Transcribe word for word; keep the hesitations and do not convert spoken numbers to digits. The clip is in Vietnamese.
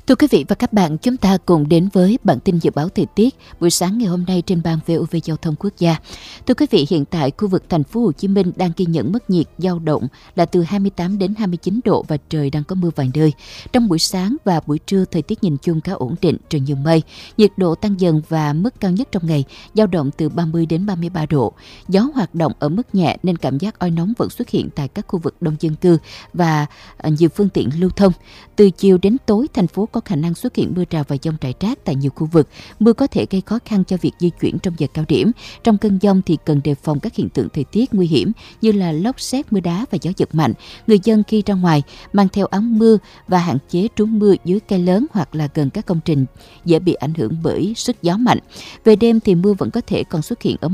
Thưa quý vị và các bạn, chúng ta cùng đến với bản tin dự báo thời tiết buổi sáng ngày hôm nay trên ban vê o vê Giao thông Quốc gia. Thưa quý vị, hiện tại khu vực thành phố Hồ Chí Minh đang ghi nhận mức nhiệt dao động là từ hai mươi tám đến hai mươi chín độ và trời đang có mưa vài nơi. Trong buổi sáng và buổi trưa, thời tiết nhìn chung khá ổn định, trời nhiều mây, nhiệt độ tăng dần và mức cao nhất trong ngày dao động từ ba mươi đến ba mươi ba độ. Gió hoạt động ở mức nhẹ nên cảm giác oi nóng vẫn xuất hiện tại các khu vực đông dân cư và nhiều phương tiện lưu thông. Từ chiều đến tối, thành phố có khả năng xuất hiện mưa rào và dông rải rác tại nhiều khu vực. Mưa có thể gây khó khăn cho việc di chuyển trong giờ cao điểm. Trong cơn dông thì cần đề phòng các hiện tượng thời tiết nguy hiểm như là lốc sét, mưa đá và gió giật mạnh. Người dân khi ra ngoài mang theo áo mưa và hạn chế trú mưa dưới cây lớn hoặc là gần các công trình dễ bị ảnh hưởng bởi sức gió mạnh. Về đêm thì mưa vẫn có thể còn xuất hiện ở